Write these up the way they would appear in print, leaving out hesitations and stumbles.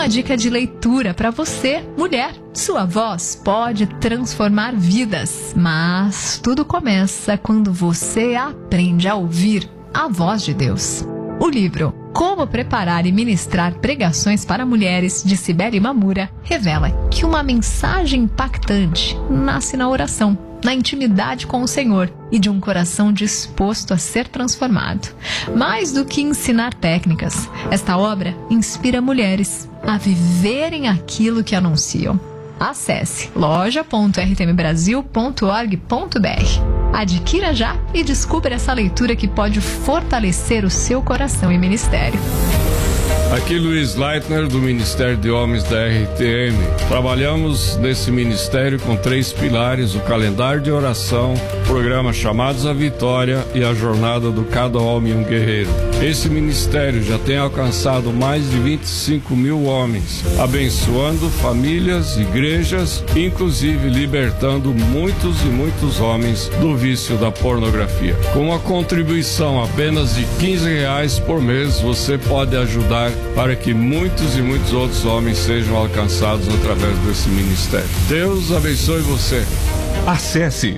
uma dica de leitura para você, mulher. Sua voz pode transformar vidas, mas tudo começa quando você aprende a ouvir a voz de Deus. O livro Como Preparar e Ministrar Pregações para Mulheres, de Cibele Mamura, revela que uma mensagem impactante nasce na oração, na intimidade com o Senhor e de um coração disposto a ser transformado. Mais do que ensinar técnicas, esta obra inspira mulheres a viverem aquilo que anunciam. Acesse loja.rtmbrasil.org.br. Adquira já e descubra essa leitura que pode fortalecer o seu coração e ministério. Aqui Luiz Leitner, do Ministério de Homens da RTM. Trabalhamos nesse ministério com 3 pilares: o calendário de oração, o programa Chamados à Vitória e a jornada do Cada Homem um Guerreiro. Esse ministério já tem alcançado mais de 25 mil homens, abençoando famílias, igrejas, inclusive libertando muitos e muitos homens do vício da pornografia. Com uma contribuição apenas de R$15 por mês, você pode ajudar para que muitos e muitos outros homens sejam alcançados através desse ministério. Deus abençoe você. Acesse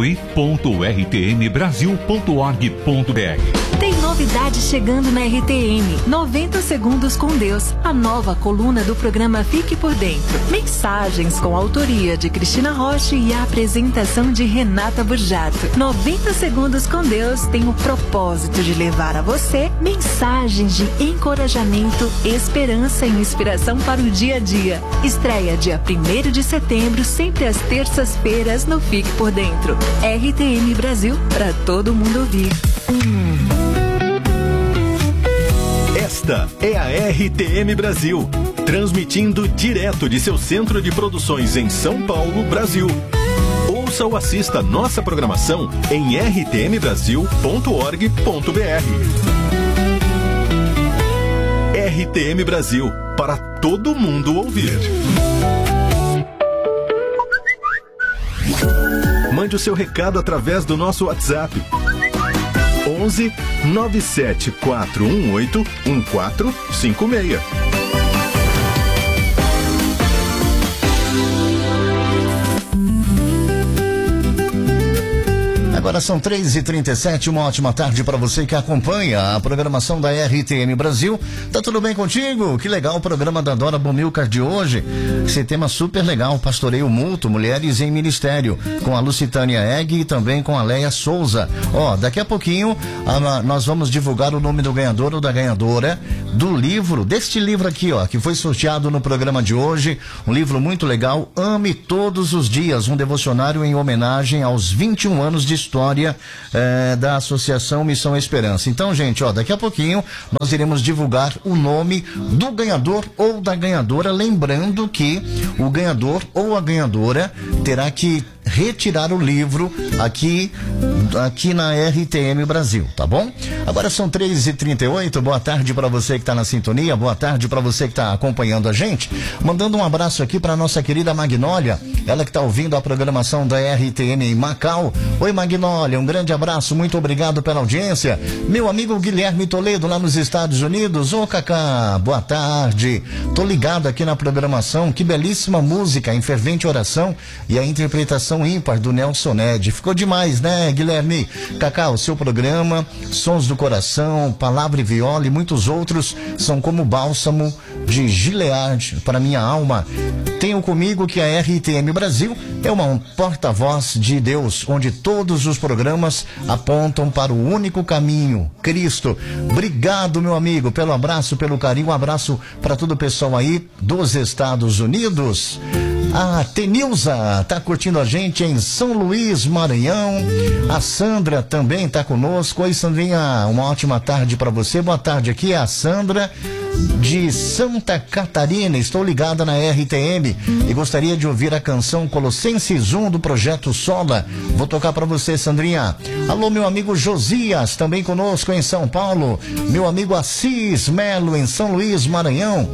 doe.rtmbrasil.org.br. Tem novidade chegando na RTM. 90 Segundos com Deus, a nova coluna do programa Fique por Dentro. Mensagens com a autoria de Cristina Rocha e a apresentação de Renata Burjato. 90 Segundos com Deus tem o propósito de levar a você mensagens de encorajamento, esperança e inspiração para o dia a dia. Estreia dia 1º de setembro, sempre às terças-feiras no Fique por Dentro. RTM Brasil, para todo mundo ouvir. Esta é a RTM Brasil, transmitindo direto de seu centro de produções em São Paulo, Brasil. Ouça ou assista nossa programação em rtmbrasil.org.br. RTM Brasil, para todo mundo ouvir. Mande o seu recado através do nosso WhatsApp. 11 97418 1456. Agora são 3h37, uma ótima tarde para você que acompanha a programação da RTM Brasil. Tá tudo bem contigo? Que legal o programa da Dora Bomilcar de hoje. Esse tema super legal, pastoreio mútuo, mulheres em ministério, com a Lucitânia Egg e também com a Leia Souza. Daqui a pouquinho nós vamos divulgar o nome do ganhador ou da ganhadora do livro, deste livro aqui, que foi sorteado no programa de hoje. Um livro muito legal, Ame Todos os Dias, um devocionário em homenagem aos 21 anos de história da Associação Missão Esperança. Então, gente, daqui a pouquinho nós iremos divulgar o nome do ganhador ou da ganhadora, lembrando que o ganhador ou a ganhadora terá que retirar o livro aqui na RTM Brasil, tá bom? Agora são 3h38, boa tarde para você que está na sintonia, boa tarde para você que está acompanhando a gente, mandando um abraço aqui para nossa querida Magnólia, ela que está ouvindo a programação da RTM em Macau. Oi Magnólia, um grande abraço, muito obrigado pela audiência. Meu amigo Guilherme Toledo lá nos Estados Unidos, Cacá, boa tarde, tô ligado aqui na programação, que belíssima música, em fervente oração e a interpretação ímpar do Nelson Ned, ficou demais, né Guilherme? Cacá, o seu programa, Sons do Coração, Palavra e Viola e muitos outros são como bálsamo de Gilead para minha alma. Tenho comigo que a RTM Brasil é uma porta-voz de Deus, onde todos os programas apontam para o único caminho, Cristo. Obrigado, meu amigo, pelo abraço, pelo carinho, um abraço para todo o pessoal aí dos Estados Unidos. A Tenilza tá curtindo a gente em São Luís, Maranhão. A Sandra também tá conosco. Oi, Sandrinha, uma ótima tarde para você. Boa tarde, aqui é a Sandra de Santa Catarina. Estou ligada na RTM e gostaria de ouvir a canção Colossenses 1 do Projeto Sola. Vou tocar para você, Sandrinha. Alô, meu amigo Josias, também conosco em São Paulo. Meu amigo Assis Melo em São Luís, Maranhão.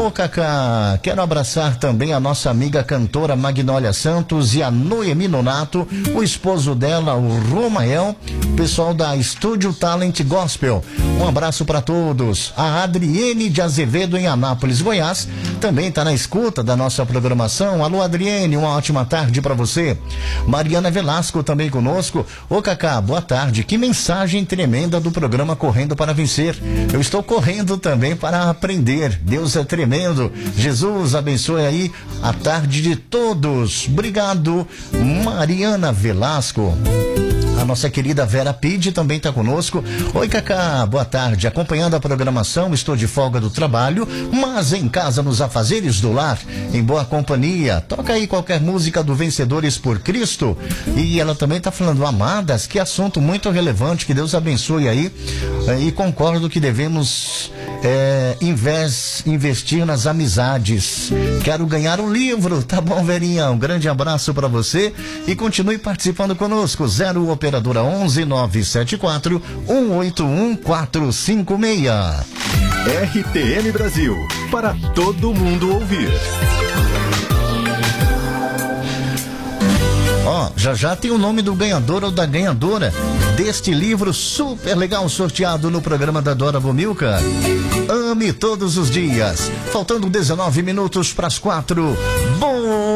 Cacá, quero abraçar também a nossa amiga cantora Magnólia Santos e a Noemi Nonato, o esposo dela, o Romael, pessoal da Estúdio Talent Gospel. Um abraço para todos. A Adriene Adelaide Azevedo, em Anápolis, Goiás, também está na escuta da nossa programação. Alô, Adriene, uma ótima tarde para você. Mariana Velasco também conosco. Ô, Cacá, boa tarde. Que mensagem tremenda do programa Correndo para Vencer. Eu estou correndo também para aprender. Deus é tremendo. Jesus abençoe aí a tarde de todos. Obrigado, Mariana Velasco. A nossa querida Vera Pide também está conosco. Oi, Cacá, boa tarde. Acompanhando a programação, estou de folga do trabalho, mas em casa nos afazeres do lar, em boa companhia. Toca aí qualquer música do Vencedores por Cristo. E ela também está falando, amadas, que assunto muito relevante, que Deus abençoe aí. E concordo que devemos investir nas amizades. Quero ganhar um livro, tá bom, Verinha? Um grande abraço para você e continue participando conosco. 0 operadora 11 974 181 456. RTM Brasil, para todo mundo ouvir. Ó, já tem o nome do ganhador ou da ganhadora deste livro super legal sorteado no programa da Dora Bomilcar. Ame todos os dias. Faltando 19 minutos para as 4. Bom